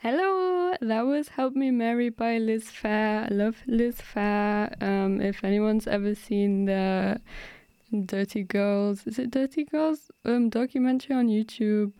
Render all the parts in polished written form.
Hello, that was Help Me Mary by Liz Phair. I love Liz Phair. If anyone's ever seen the Dirty Girls, is it Dirty Girls documentary on YouTube,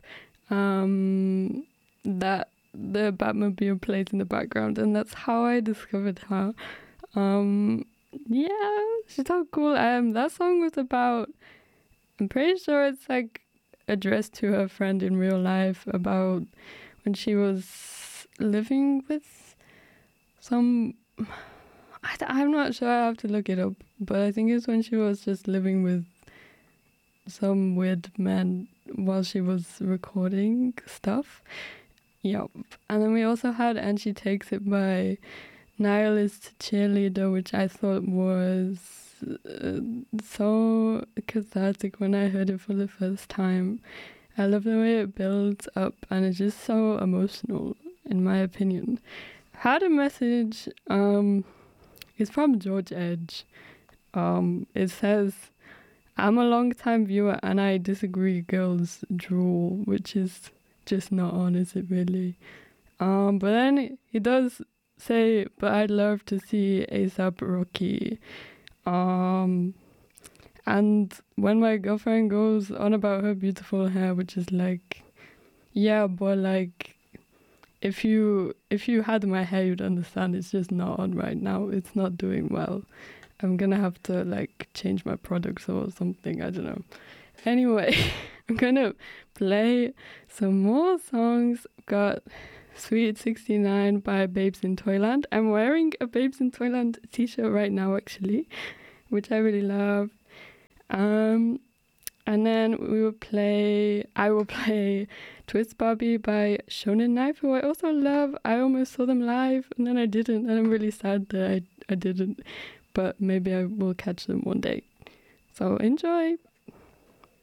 that the Batmobile plays in the background, and that's how I discovered her. Yeah, she's so cool. That song was about, I'm pretty sure it's like addressed to her friend in real life about when she was living with some, I'm not sure, I have to look it up, but I think it's when she was just living with some weird man while she was recording stuff. Yep. And then we also had And She Takes It by Nihilist Cheerleader, which I thought was so cathartic when I heard it for the first time. I love the way it builds up, and it's just so emotional, in my opinion. Had a message, it's from George Edge. It says, "I'm a long-time viewer and I disagree girls drool," which is just not on, is it really? But then he does say, "But I'd love to see ASAP Rocky." And when my girlfriend goes on about her beautiful hair, which is like, yeah, but like, if you had my hair, you'd understand it's just not on right now. It's not doing well. I'm gonna have to like change my products or something. I don't know. Anyway, I'm gonna play some more songs. Got Sweet 69 by Babes in Toyland. I'm wearing a Babes in Toyland t-shirt right now, actually, which I really love. And then I will play Twist Barbie by Shonen Knife, who I also love. I almost saw them live and then I didn't, and I'm really sad that I didn't, but maybe I will catch them one day. So enjoy!